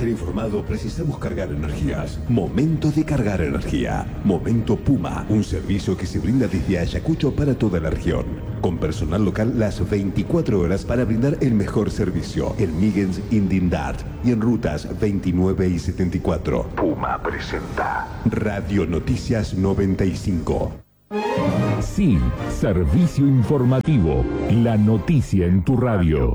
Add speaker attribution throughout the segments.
Speaker 1: estar informado, precisamos cargar energías. Momento de cargar energía. Momento Puma, un servicio que se brinda desde Ayacucho para toda la región. Con personal local las 24 horas para brindar el mejor servicio. En Migens, Indindart y en rutas 29 y 74. Puma presenta Radio Noticias 95.
Speaker 2: Sí, servicio informativo. La noticia en tu radio.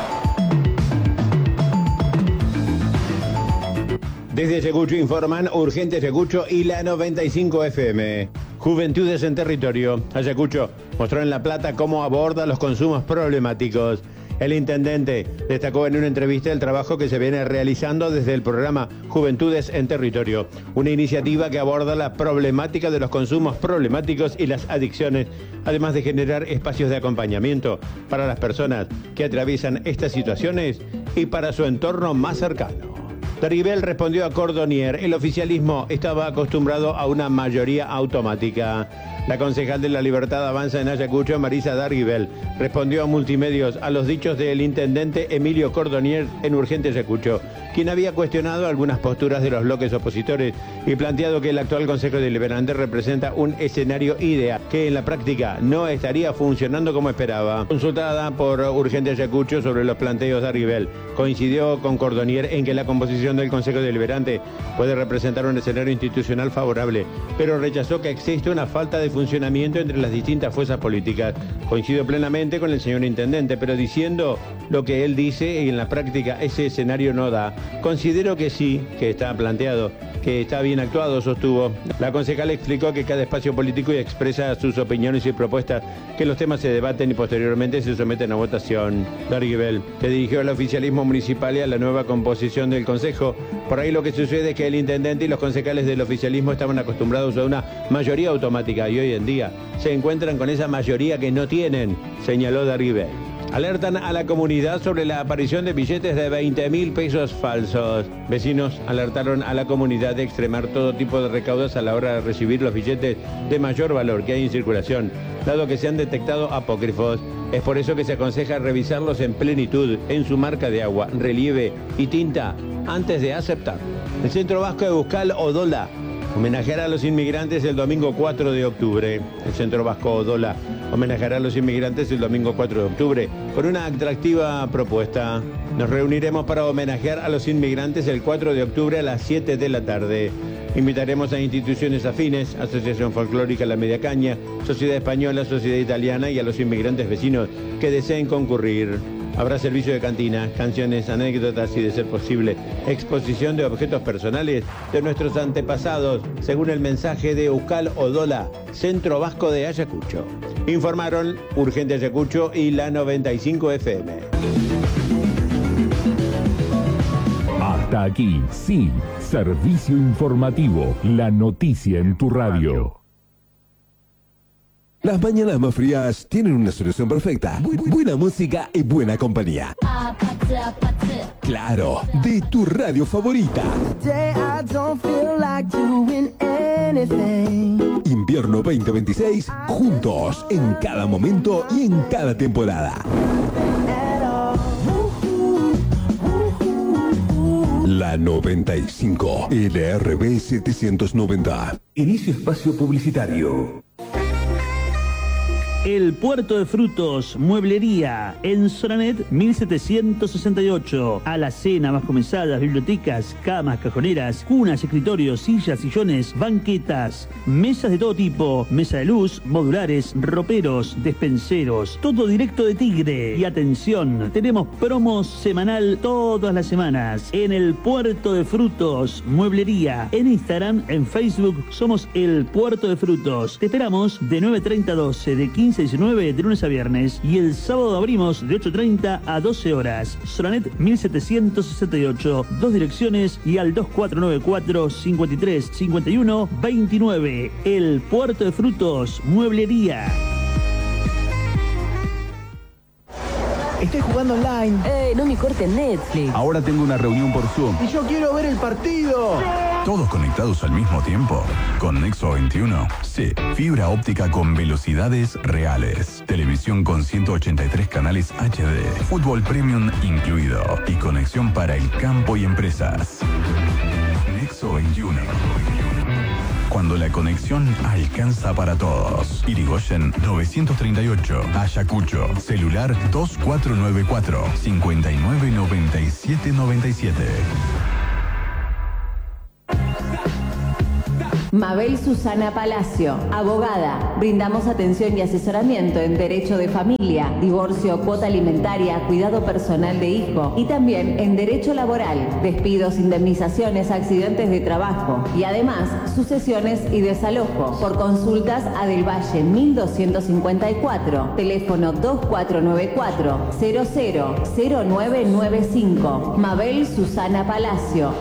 Speaker 3: Desde Ayacucho informan Urgente Ayacucho y la 95 FM. Juventudes en territorio. Ayacucho mostró en La Plata cómo aborda los consumos problemáticos. El intendente destacó en una entrevista el trabajo que se viene realizando desde el programa Juventudes en Territorio, una iniciativa que aborda la problemática de los consumos problemáticos y las adicciones, además de generar espacios de acompañamiento para las personas que atraviesan estas situaciones y para su entorno más cercano. Dariguibel respondió a Cordonier, el oficialismo estaba acostumbrado a una mayoría automática. La concejal de La Libertad Avanza en Ayacucho, Marisa Dariguibel, respondió a Multimedios a los dichos del intendente Emilio Cordonier en Urgente Ayacucho, quien había cuestionado algunas posturas de los bloques opositores y planteado que el actual Consejo Deliberante representa un escenario ideal, que en la práctica no estaría funcionando como esperaba. Consultada por Urgente Ayacucho sobre los planteos de Dariguibel, coincidió con Cordonier en que la composición del Consejo Deliberante puede representar un escenario institucional favorable, pero rechazó que existe una falta de funcionamiento entre las distintas fuerzas políticas. Coincido plenamente con el señor intendente, pero diciendo lo que él dice y en la práctica ese escenario no da. Considero que sí, que está planteado, que está bien actuado, sostuvo. La concejal explicó que cada espacio político expresa sus opiniones y propuestas, que los temas se debaten y posteriormente se someten a votación. Dariguibel se dirigió al oficialismo municipal y a la nueva composición del Consejo. Por ahí lo que sucede es que el intendente y los concejales del oficialismo estaban acostumbrados a una mayoría automática y hoy en día se encuentran con esa mayoría que no tienen, señaló Dariguibel. Alertan a la comunidad sobre la aparición de billetes de 20.000 pesos falsos. Vecinos alertaron a la comunidad de extremar todo tipo de recaudos a la hora de recibir los billetes de mayor valor que hay en circulación, dado que se han detectado apócrifos. Es por eso que se aconseja revisarlos en plenitud, en su marca de agua, relieve y tinta, antes de aceptar. El Centro Vasco de Euskal Odola homenajeará a los inmigrantes el domingo 4 de octubre. El Centro Vasco Odola homenajeará a los inmigrantes el domingo 4 de octubre con una atractiva propuesta. Nos reuniremos para homenajear a los inmigrantes el 4 de octubre a las 7 de la tarde. Invitaremos a instituciones afines, Asociación Folclórica La Media Caña, Sociedad Española, Sociedad Italiana y a los inmigrantes vecinos que deseen concurrir. Habrá servicio de cantina, canciones, anécdotas y, de ser posible, exposición de objetos personales de nuestros antepasados, según el mensaje de Euskal Odola, Centro Vasco de Ayacucho. Informaron Urgente Ayacucho y la 95 FM.
Speaker 2: Hasta aquí, sí, servicio informativo, la noticia en tu radio.
Speaker 1: Las mañanas más frías tienen una solución perfecta. Buena música y buena compañía. Claro, de tu radio favorita. Invierno 2026, juntos, en cada momento y en cada temporada. La 95, LRB 790.
Speaker 4: Inicio espacio publicitario.
Speaker 5: El Puerto de Frutos, Mueblería, en Soranet 1768. Alacena, más comezadas, bibliotecas, camas, cajoneras, cunas, escritorios, sillas, sillones, banquetas, mesas de todo tipo, mesa de luz, modulares, roperos, despenseros, todo directo de Tigre. Y atención, tenemos promos semanal todas las semanas. En el Puerto de Frutos, Mueblería, en Instagram, en Facebook, somos el Puerto de Frutos. Te esperamos de 9:30 a 12, de 15 a 19 de lunes a viernes, y el sábado abrimos de 8:30 a 12 horas. Soranet 1768, dos direcciones y al 2494 53 51 29. El Puerto de Frutos, Mueblería.
Speaker 6: Estoy jugando online.
Speaker 7: No me cortes Netflix.
Speaker 4: Ahora tengo una reunión por Zoom.
Speaker 6: Y yo quiero ver el partido.
Speaker 7: ¿Todos conectados al mismo tiempo? Con Nexo 21, sí. Fibra óptica con velocidades reales. Televisión con 183 canales HD. Fútbol Premium incluido. Y conexión para el campo y empresas. Nexo 21. Cuando la conexión alcanza para todos. Irigoyen 938, Ayacucho. Celular 2494 599797.
Speaker 8: Mabel Susana Palacio, abogada. Brindamos atención y asesoramiento en derecho de familia, divorcio, cuota alimentaria, cuidado personal de hijo y también en derecho laboral, despidos, indemnizaciones, accidentes de trabajo y además sucesiones y desalojo. Por consultas a Del Valle 1254, teléfono 2494 000995. Mabel Susana Palacio.